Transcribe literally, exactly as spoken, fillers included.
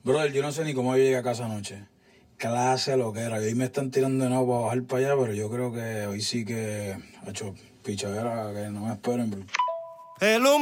Brother, yo no sé ni cómo yo llegué a casa anoche. Clase lo que era. Y hoy me están tirando de nuevo para bajar para allá, pero yo creo que hoy sí que ha hecho pichadera, que no me esperen, bro. El humo